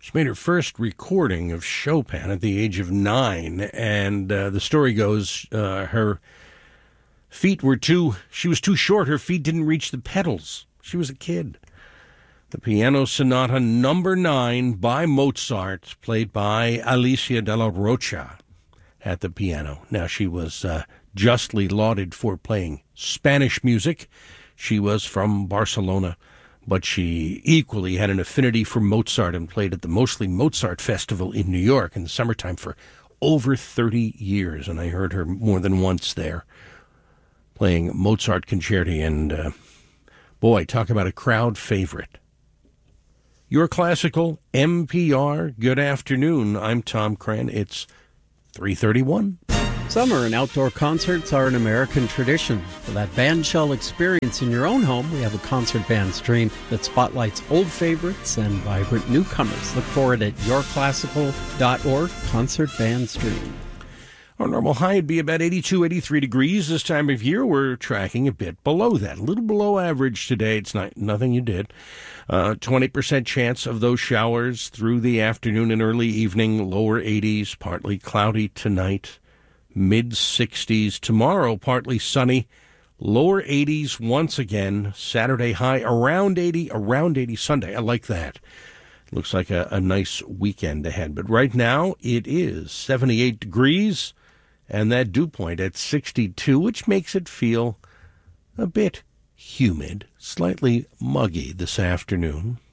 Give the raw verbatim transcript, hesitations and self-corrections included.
She made her first recording of Chopin at the age of nine, and uh, the story goes uh, her feet were too, she was too short. Her feet didn't reach the pedals. She was a kid. The Piano Sonata number nine by Mozart, played by Alicia Della Rocha at the piano. Now, she was uh, justly lauded for playing Spanish music. She was from Barcelona, but she equally had an affinity for Mozart and played at the Mostly Mozart Festival in New York in the summertime for over thirty years. And I heard her more than once there playing Mozart concerti. And uh, boy, talk about a crowd favorite. Your Classical M P R, good afternoon. I'm Tom Cran. It's three thirty-one. Summer and outdoor concerts are an American tradition. For that bandshell experience in your own home, we have a concert band stream that spotlights old favorites and vibrant newcomers. Look for it at your classical dot org, concert band stream. Our normal high would be about eighty-two, eighty-three degrees this time of year. We're tracking a bit below that, a little below average today. It's not nothing you did. Uh, twenty percent chance of those showers through the afternoon and early evening, lower eighties, partly cloudy tonight, mid sixties. Tomorrow, partly sunny, lower eighties once again. Saturday high around eighty, around eighty Sunday. I like that. Looks like a, a nice weekend ahead. But right now, it is seventy-eight degrees, and that dew point at sixty-two, which makes it feel a bit humid, slightly muggy this afternoon.